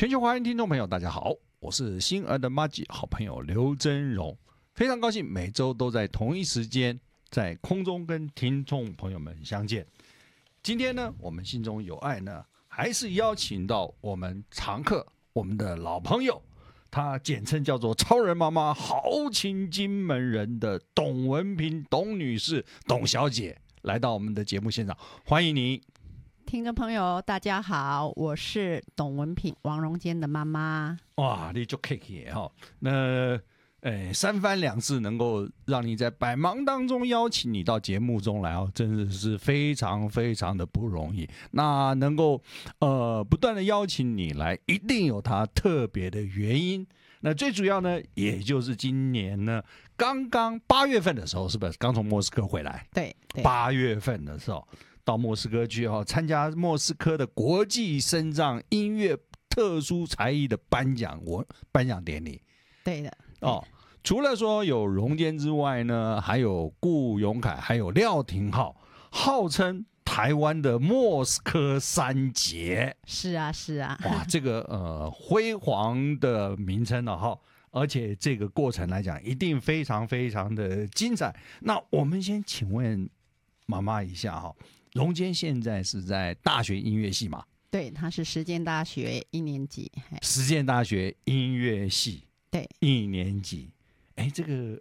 全球华人听众朋友，大家好，我是星儿的麻吉好朋友刘真荣，非常高兴每周都在同一时间在空中跟听众朋友们相见。今天呢，我们心中有爱呢，还是邀请到我们常客，我们的老朋友，他简称叫做超人妈妈豪情金门人的董文平董女士董小姐来到我们的节目现场，欢迎你。 听众朋友大家好，我是董文品王荣坚的妈妈。 哇，你就客气哈，那三番两次能够让你在百忙当中邀请你到节目中来哦，真的是非常非常的不容易。那能够不断的邀请你来，一定有它特别的原因。那最主要呢，也就是今年呢，刚刚8月份的时候，是不是刚从莫斯科回来？ 对 ，8月份的时候到莫斯科去参加莫斯科的国际身障音乐特殊才艺的颁奖典礼。 对的哦，除了说有荣坚之外呢，还有顾永凯，还有廖廷浩，号称台湾的莫斯科三杰。 是啊哇，这个辉煌的名称了哈，而且这个过程来讲，一定非常非常的精彩。那我们先请问妈妈一下哈，荣坚现在是在大学音乐系嘛？ 对，他是实践大学1年级。 实践大学音乐系。 对， 1年级。这个